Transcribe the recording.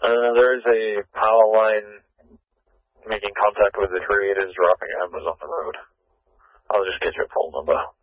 There is a power line making contact with the tree. It is dropping. I was on the road. I'll just get your phone number.